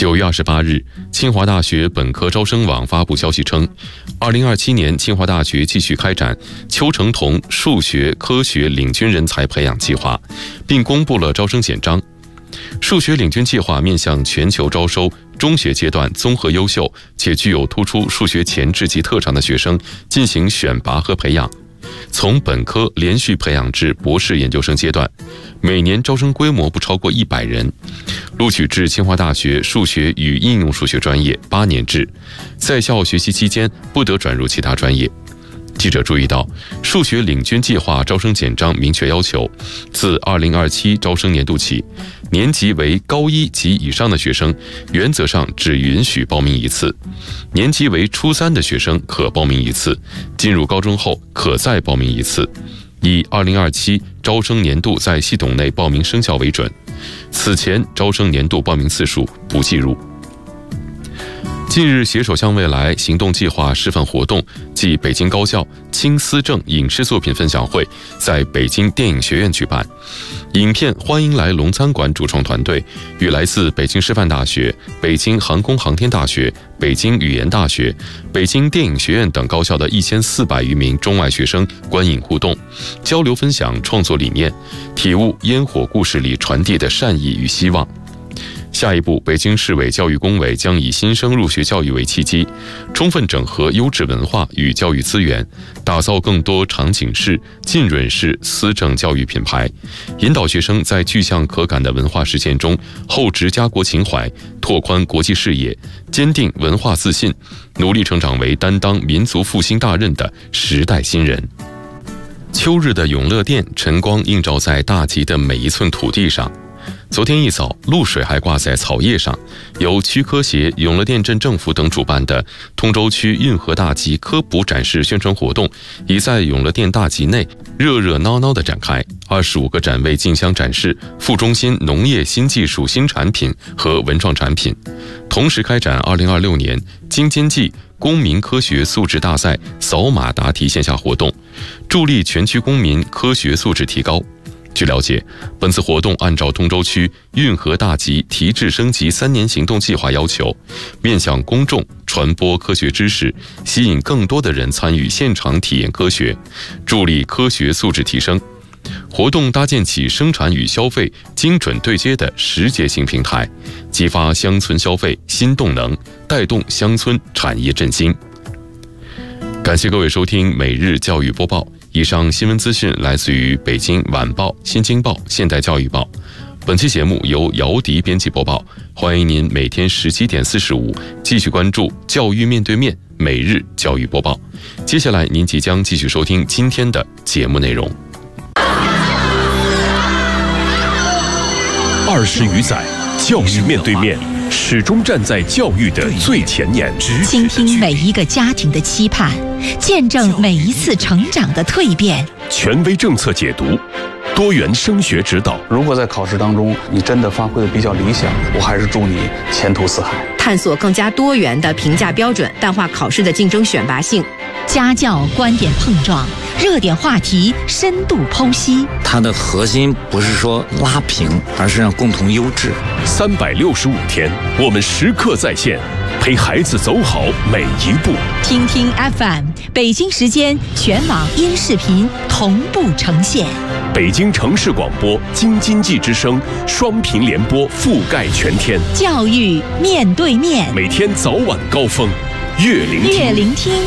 9月28日，清华大学本科招生网发布消息称，2027年清华大学继续开展邱成桐数学科学领军人才培养计划，并公布了招生简章。数学领军计划面向全球招收中学阶段综合优秀且具有突出数学前置及特长的学生进行选拔和培养，从本科连续培养至博士研究生阶段，每年招生规模不超过100人，录取至清华大学数学与应用数学专业8年制，在校学习期间不得转入其他专业。记者注意到，数学领军计划招生简章明确要求，自2027招生年度起，年级为高1及以上的学生原则上只允许报名一次，年级为初3的学生可报名一次，进入高中后可再报名一次，以2027招生年度在系统内报名生效为准，此前招生年度报名次数不计入。近日，携手向未来行动计划示范活动暨北京高校轻思政影视作品分享会在北京电影学院举办。影片《欢迎来龙餐馆》主创团队与来自北京师范大学、北京航空航天大学、北京语言大学、北京电影学院等高校的1400余名中外学生观影互动，交流分享创作理念，体悟烟火故事里传递的善意与希望。下一步，北京市委教育工委将以新生入学教育为契机，充分整合优质文化与教育资源，打造更多场景式、浸润式思政教育品牌，引导学生在具象可感的文化实践中厚植家国情怀，拓宽国际视野，坚定文化自信，努力成长为担当民族复兴大任的时代新人。秋日的永乐殿，晨光映照在大吉的每一寸土地上。昨天一早，露水还挂在草叶上。由区科协、永乐殿镇政府等主办的通州区运河大吉科普展示宣传活动，已在永乐殿大吉内热热闹闹地展开。25个展位竞相展示副中心农业新技术新产品和文创产品，同时开展2026年京津冀公民科学素质大赛扫码答题线下活动，助力全区公民科学素质提高。据了解，本次活动按照通州区运河大吉提质升级3年行动计划要求，面向公众传播科学知识，吸引更多的人参与现场体验科学，助力科学素质提升。活动搭建起生产与消费精准对接的实节性平台，激发乡村消费新动能，带动乡村产业振兴。感谢各位收听每日教育播报。以上新闻资讯来自于北京晚报、新京报、现代教育报。本期节目由姚迪编辑播报，欢迎您每天17点45继续关注教育面对面每日教育播报。接下来您即将继续收听今天的节目内容。 20余载，教育面对面，始终站在教育的最前沿， 倾听每一个家庭的期盼，见证每一次成长的蜕变。 权威政策解读，多元升学指导。 如果在考试当中你真的发挥的比较理想，我还是祝你前途似海。 探索更加多元的评价标准，淡化考试的竞争选拔性。 家教观点碰撞，热点话题深度剖析。 它的核心不是说拉平，而是让共同优质。 365天，我们时刻在线，陪孩子走好每一步。 听听 FM， 北京时间全网音视频同步呈现。 北京城市广播、京津冀之声双频联播覆盖全天。 教育面对面， 每天早晚高峰，乐聆听。